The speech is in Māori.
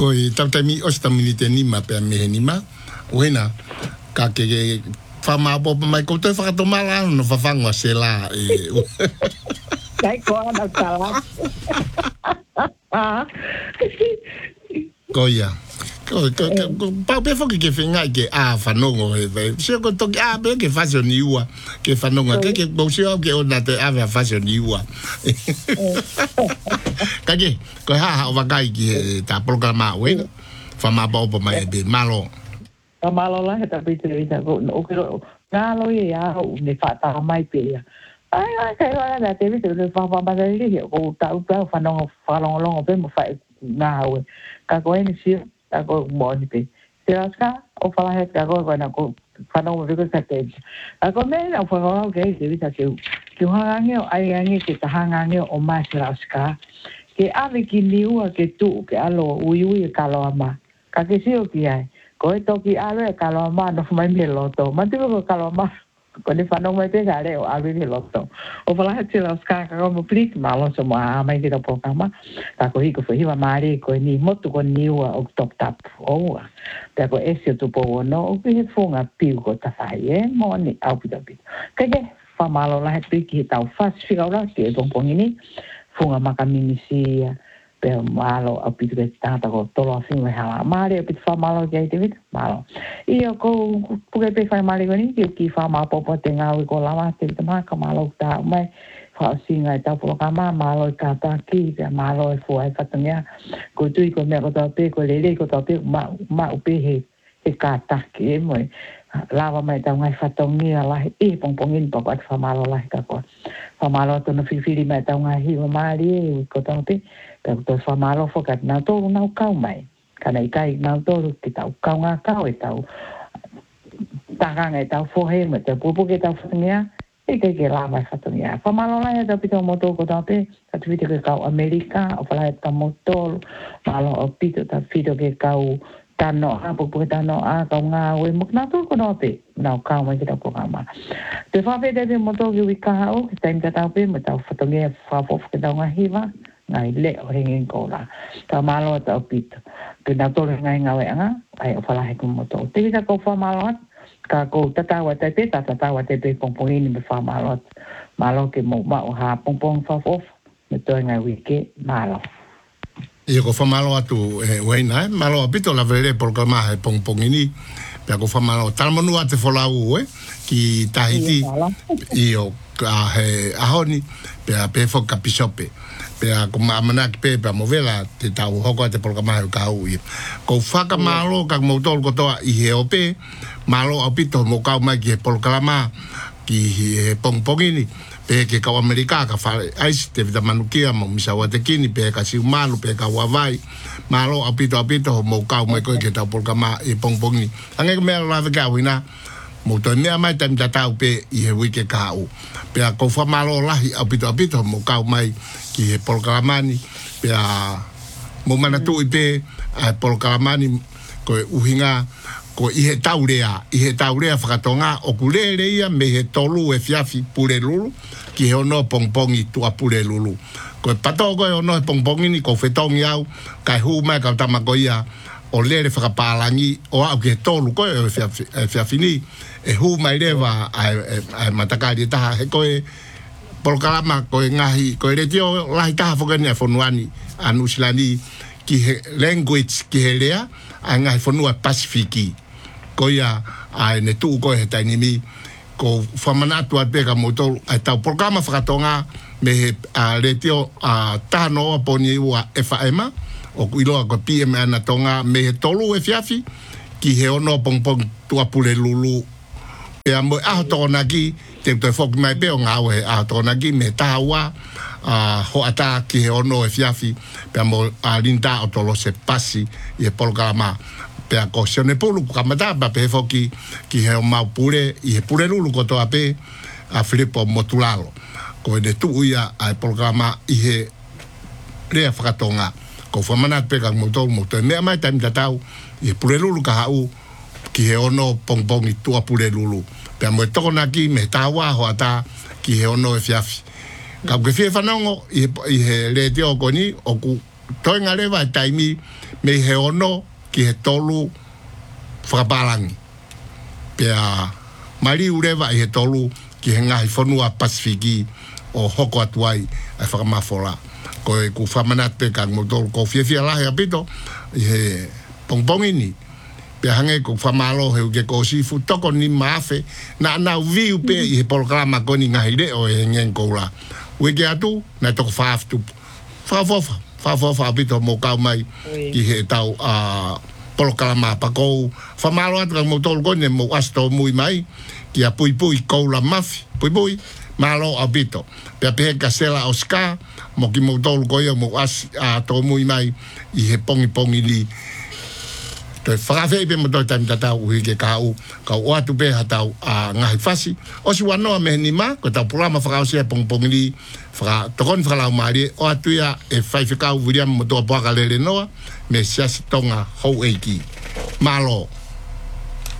Koi tautami ostamini te nima pe me nima. Wena ka ke fama bo mai ko te fa to mala no fa fanga se la e. Dai ko ana sala. Koia. Pa pe fo ke finga ke a fa no e se ko to a be ke fa so niwa ke fa no ke bo se o ke ona te a fa so niwa. Kage ko ha wa kai ki ta programa wena fama bo mai be malo. Malo lah tapi cerita ko no kiro ngalo ya ne fa ta mai pe ya ai kai wa na te vitu fa fa ba le ko ta fa long pe mo fa na we ka ko ni si ta ko mo ni pe tiraska o fa la het ka ko na ko fa no we ko sa te a ko me na fa ko ke te vitu ke ha nge ai nge ke ta ha nge o ma tiraska ke ave ki liu ke tu ke alo ui ka lo ma ka ke si o ki ai ko toki ale kaloma no mai me loto mate ko kaloma ko ni fano mai te gare o ave me loto o fala hati la ska ka mo plik malo so ma mai kita programa ka ko hiko foi va mari ko ni motu ko ni wa o top tap o ta ko ese tu po no o ki fonga piu ko ta fai mo ni au pita pita ka ke fa malo la hati ki ta fas figa ora ke bon ini fonga makamini si pe malo a pitu ke tata ko tolo asin we hala mare a pitu fa malo ke te vit malo io ko puke pe fa male ko ni ki fa ma popo te nga ko lama te ma ka malo ta mai fa singa ta po ka malo ka ta ki te malo e fo ai fa tnya ko tu ko me ko ta pe ko le ko ta pe ma u pe he ka ta ke mo lava mai ta ngai fa tong ni la e pong in po ka fa malo la ka ko fa malo to no fili mai ta ngai hi mari ko ta pe ka to fa malo fo ka na to na ka mai kana kai na to ki ta ka nga ka e ta ta ga ngai ta fo he me te pu ke ta fo nia e ke la mai fa to nia fa malo la ta pito moto ko ta pe ta tu ke ka America o fa la ta moto malo o pito ta fito ke ka tano a po tano a ka nga we mo na to ko no pe na ka mai kita programa te fa pe de moto ki ka o ki time ta pe mo ta fa to nia fa fo ke ta nga hiva ngai le o hingin ko la ta malo ta pito ke na to ngai ngawe anga ai o fa la ko moto te kita ko fa malo ka ko tata wa te pe pongpongini me fa malo ke mo ma o ha pongpong fa fo me to ngai wiki malo Io ko fa malo atu wena malo pito la vere programa pongpongini pe ko fa malo tal monu ate fola u ki Tahiti io ka he ahoni pe fo kapisope pe ko mamana pe movela te tau hoko te programa ka u ko fa ka malo ka mo tol ko to I he ope malo apito mo ka ma ki programa ki pongpongini pe ke ka Amerika ka fa ice te vita manukia mo misawa te kini pe ka si malu pe ka wavai malo apito mo ka ma ko ke ta programa pongpongini ange me la ka wina mo to ne mai tam ta tau pe I he wiki ka u pe ko fa malo lahi apito mo ka mai ki programa ni pe mo manatu pe programa ni ko uhinga ko I he taurea whakatonga o kulere ia me he tolu e fiafi pure lulu ki he ono pongpongi tua pure lulu ko pato ko ono pongpongi ni ko whetongi au kai hu mai ka tamako ia o lere whakapalangi o au ki he tolu ko e fiafi ni e hu mai rewa ai matakari taha he koe polokalama ko e ngahi ko e retio lahi taha whakani a whonuani a Nusilani ki he language ki he lea a ngahi whanua Pasifiki ko ia ai ne tu ko he tainimi ko whamanatu a peka moto ai tau programa whakatonga me he retio tano a poni ua FAMA o iloa ko PM ana tonga me he tolu e fiafi ki he ono pongpong tua pule lulu pe amo aho tona ki te fok mai pe o ngā he aho tona ki me tahawa ho ata ki he ono e fiafi pe amo linda o tolo se pasi I he programa pe a kosione pulu kamata pa pe foki ki he o mau pure I he pure lulu ko toa pe a Filipo Motulalo ko ne tu ia ai programa I he rea whakatonga ko whamanat pe kang motor mea mai taim tatau I he pure lulu ka hau ki he ono pongpongi tua pure lulu pe a mo toko na ki me tawa ho ata ki he ono e fiafi ka ke fie whanongo I he le teo koni o ku toi ngale vai taimi me he ono ki he tolu whakapalangi. Pea mari urewa i he tolu ki he ngahi whanua Pasifiki o hoko atuai ai whakamafola. Ko e ku whamanate ka ngotolu ko whiawhia lahe apito i he pongpongini. Pea hange ko whamalo heu ke ko sifu toko ni maafe na nau viu pe i he polokalama koni ngahi reo e ngen koula. Weke atu na toko whaaftu. Whafofa apito mo kau mai ki he tau polokalama pakou. Whamalo atu ka ngotolu koni mo asto mui mai ki a pui koula mafi. Pui malo apito. Pea pehe ka sela o ska mo ki mo tolu koia mo as to mui mai i he pongi li. Toi whakawhei pe mo toi taimi tatau uhi ke kau o atu pe hatau ngahi whasi. O si wanoa me ni ma, ko tau purama whakau sea pongi li, tokoni whakalau maari, o atu ia e whaiwhikau William mo toa paka lele noa, me siasi tonga hou eiki. Malo.